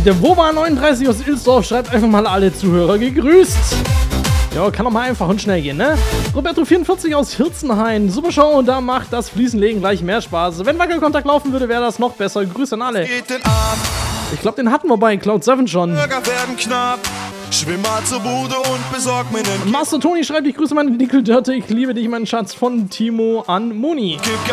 Der Wova39 aus Ilsdorf schreibt einfach mal alle Zuhörer gegrüßt. Ja, kann doch mal einfach und schnell gehen, ne? Roberto44 aus Hirzenhain. Super Show, da macht das Fliesenlegen gleich mehr Spaß. Wenn Wackelkontakt laufen würde, wäre das noch besser. Grüße an alle. Ich glaube, den hatten wir bei Cloud7 schon. Werden knapp. Schwimm mal zur Bude und besorg mir nen Master Toni schreibt, ich grüße meine Nickel Dörte. Ich liebe dich, mein Schatz, von Timo an Moni.